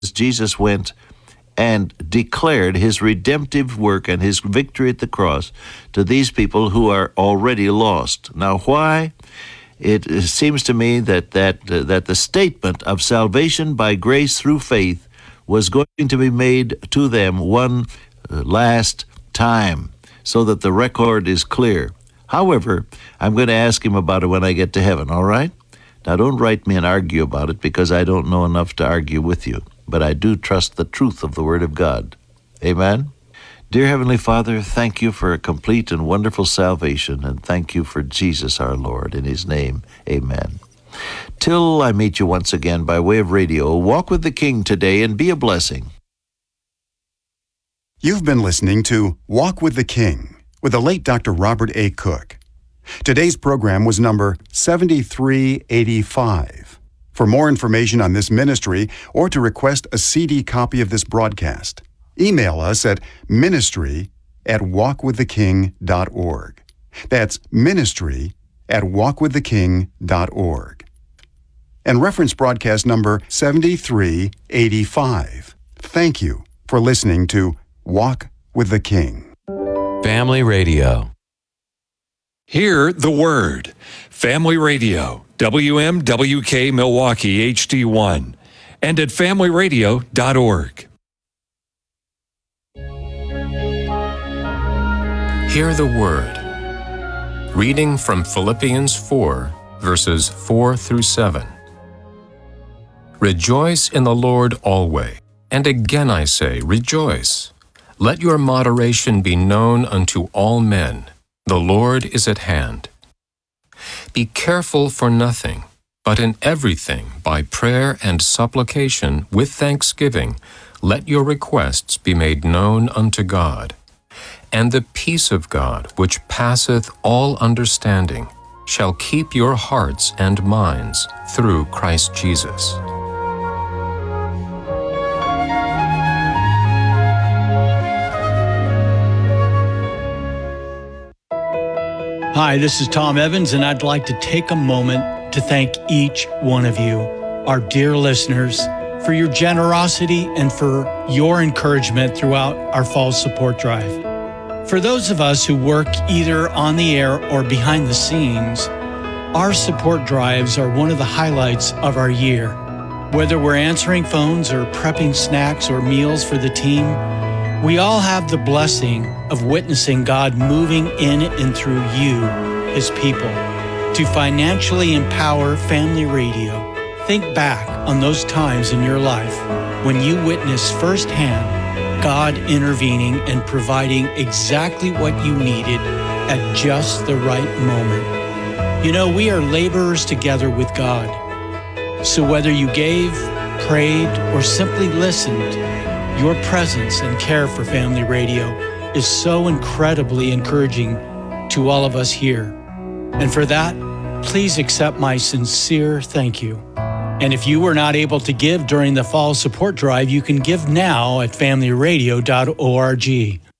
Jesus went and declared his redemptive work and his victory at the cross to these people who are already lost. Now, why? It seems to me that the statement of salvation by grace through faith was going to be made to them one last time, so that the record is clear. However, I'm going to ask him about it when I get to heaven, all right? Now, don't write me and argue about it, because I don't know enough to argue with you. But I do trust the truth of the Word of God. Amen? Dear Heavenly Father, thank you for a complete and wonderful salvation, and thank you for Jesus our Lord. In his name, amen. Till I meet you once again by way of radio, walk with the King today and be a blessing. You've been listening to Walk with the King with the late Dr. Robert A. Cook. Today's program was number 7385. For more information on this ministry or to request a CD copy of this broadcast, email us at ministry@walkwiththeking.org. That's ministry@walkwiththeking.org. And reference broadcast number 7385. Thank you for listening to Walk with the King. Family Radio. Hear the Word. Family Radio, WMWK Milwaukee HD1, and at familyradio.org. Hear the Word. Reading from Philippians 4, verses 4 through 7. Rejoice in the Lord always, and again I say, rejoice. Let your moderation be known unto all men. The Lord is at hand. Be careful for nothing, but in everything, by prayer and supplication, with thanksgiving, let your requests be made known unto God. And the peace of God, which passeth all understanding, shall keep your hearts and minds through Christ Jesus. Hi, this is Tom Evans, and I'd like to take a moment to thank each one of you, our dear listeners, for your generosity and for your encouragement throughout our fall support drive. For those of us who work either on the air or behind the scenes, our support drives are one of the highlights of our year. Whether we're answering phones or prepping snacks or meals for the team, we all have the blessing of witnessing God moving in and through you, His people, to financially empower Family Radio. Think back on those times in your life when you witnessed firsthand God intervening and providing exactly what you needed at just the right moment. You know, we are laborers together with God. So whether you gave, prayed, or simply listened, your presence and care for Family Radio is so incredibly encouraging to all of us here. And for that, please accept my sincere thank you. And if you were not able to give during the fall support drive, you can give now at familyradio.org.